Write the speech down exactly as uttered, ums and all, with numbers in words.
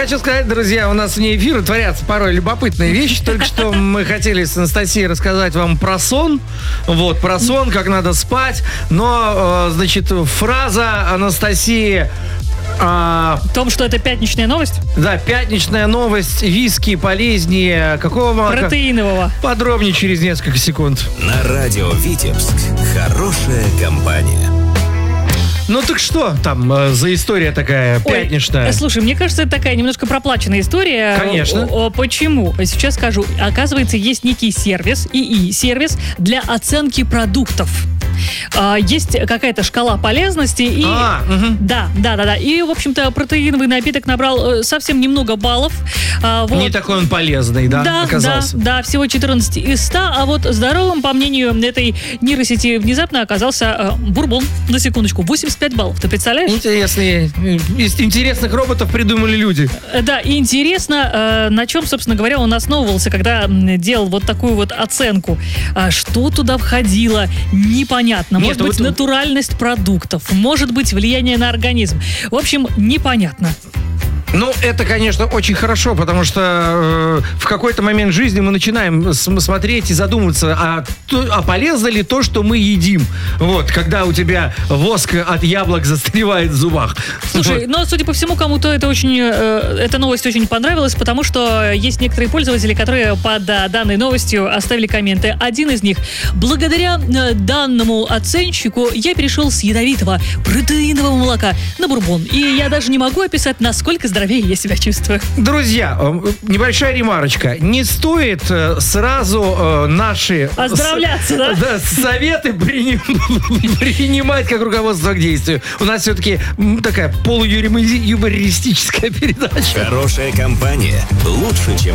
хочу сказать, друзья, у нас вне эфира творятся порой любопытные вещи. Только что мы хотели с Анастасией рассказать вам про сон. Вот, про сон, как надо спать. Но, значит, фраза Анастасии... А, в том, что это пятничная новость? Да, пятничная новость. Виски полезнее какого молока? Протеинового. Подробнее через несколько секунд. На радио Витебск. Хорошая компания. Ну так что там э, за история такая пятничная? Ой, слушай, мне кажется, это такая немножко проплаченная история. Конечно. О, о, почему? Сейчас скажу. Оказывается, есть некий сервис, ИИ-сервис для оценки продуктов. А, есть какая-то шкала полезности и... А, угу. Да, да, да, да. И, в общем-то, протеиновый напиток набрал совсем немного баллов. А, вот. Не такой он полезный, да, да оказался? Да, да, всего четырнадцать из ста. А вот здоровым, по мнению этой нейросети, внезапно оказался э, бурбон. На секундочку, восемьдесят пять баллов. Ты представляешь? Интересные. Из интересных роботов придумали люди. Да, и интересно, э, на чем, собственно говоря, он основывался, когда делал вот такую вот оценку. А что туда входило, непонятно. Может Нет, быть, вот... натуральность продуктов, может быть, влияние на организм. В общем, непонятно. Ну, это, конечно, очень хорошо, потому что э, в какой-то момент жизни мы начинаем с- смотреть и задумываться, а, то, а полезно ли то, что мы едим. Вот, когда у тебя воск от яблок застревает в зубах. Слушай, Вот. но, судя по всему, кому-то это очень, э, эта новость очень понравилась, потому что есть некоторые пользователи, которые под э, данной новостью оставили комменты. Один из них: благодаря э, данному оценщику я перешел с ядовитого протеинового молока на бурбон. И я даже не могу описать, насколько здоровее я себя чувствую. Друзья, э, небольшая ремарочка. Не стоит э, сразу э, наши... Оздоровляться, с- да? Да, советы приним- принимать как руководство к действию. У нас все-таки м, такая полуюмористическая передача. Хорошая компания. Лучше, чем